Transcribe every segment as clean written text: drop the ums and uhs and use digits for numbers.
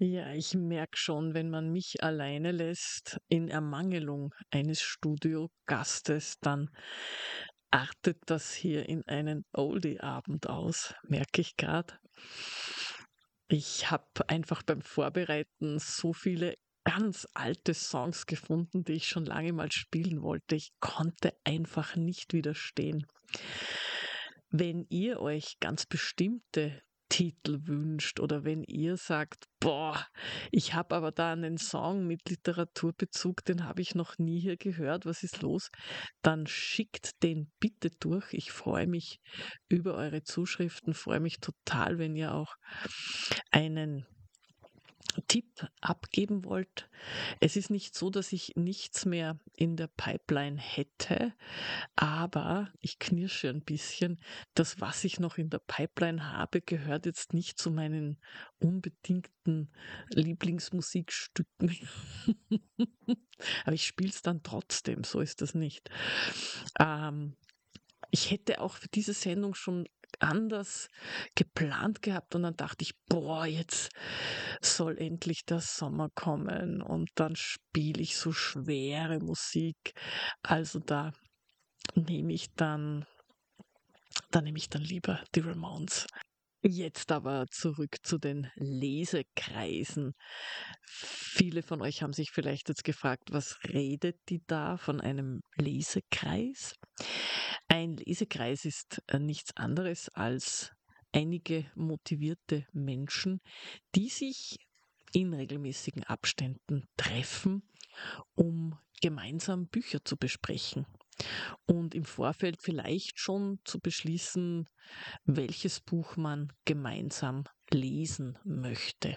Ja, ich merke schon, wenn man mich alleine lässt in Ermangelung eines Studiogastes, dann artet das hier in einen Oldie-Abend aus, merke ich gerade. Ich habe einfach beim Vorbereiten so viele ganz alte Songs gefunden, die ich schon lange mal spielen wollte. Ich konnte einfach nicht widerstehen. Wenn ihr euch ganz bestimmte Titel wünscht oder wenn ihr sagt: „Boah, ich habe aber da einen Song mit Literaturbezug, den habe ich noch nie hier gehört. Was ist los?“, dann schickt den bitte durch. Ich freue mich über eure Zuschriften, freue mich total, wenn ihr auch einen Tipp abgeben wollt. Es ist nicht so, dass ich nichts mehr in der Pipeline hätte, aber ich knirsche ein bisschen. Das, was ich noch in der Pipeline habe, gehört jetzt nicht zu meinen unbedingten Lieblingsmusikstücken. Aber ich spiele es dann trotzdem, so ist das nicht. Ähm, Ich hätte auch für diese Sendung schon anders geplant gehabt und dann dachte ich: „Boah, jetzt soll endlich der Sommer kommen und dann spiele ich so schwere Musik.“ Also, nehme ich dann nehme ich dann lieber die Ramones. Jetzt aber zurück zu den Lesekreisen. Viele von euch haben sich vielleicht jetzt gefragt, was redet die da von einem Lesekreis? Ein Lesekreis ist nichts anderes als einige motivierte Menschen, die sich in regelmäßigen Abständen treffen, um gemeinsam Bücher zu besprechen und im Vorfeld vielleicht schon zu beschließen, welches Buch man gemeinsam lesen möchte.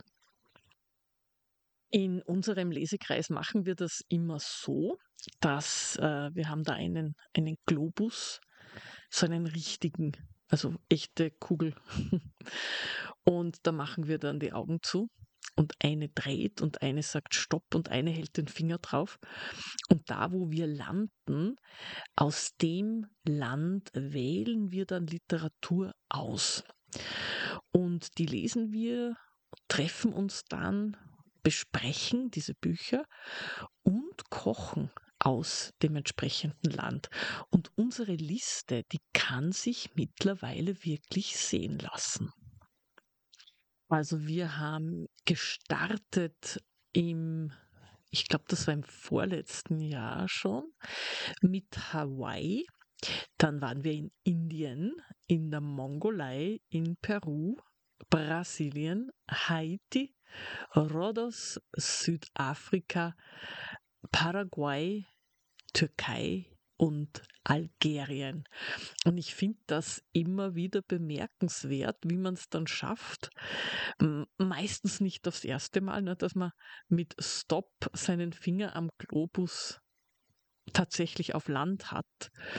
In unserem Lesekreis machen wir das immer so, dass wir haben da einen Globus, so einen richtigen, also echte Kugel. Und da machen wir dann die Augen zu und eine dreht und eine sagt Stopp und eine hält den Finger drauf. Und da, wo wir landen, aus dem Land wählen wir dann Literatur aus. Und die lesen wir, treffen uns dann, besprechen diese Bücher und kochen aus dem entsprechenden Land. Und unsere Liste, die kann sich mittlerweile wirklich sehen lassen. Also wir haben gestartet im, ich glaube, das war im vorletzten Jahr schon, mit Hawaii. Dann waren wir in Indien, in der Mongolei, in Peru, Brasilien, Haiti, Rhodos, Südafrika, Paraguay, Türkei und Algerien. Und ich finde das immer wieder bemerkenswert, wie man es dann schafft. Meistens nicht das erste Mal, ne, dass man mit Stopp seinen Finger am Globus tatsächlich auf Land hat.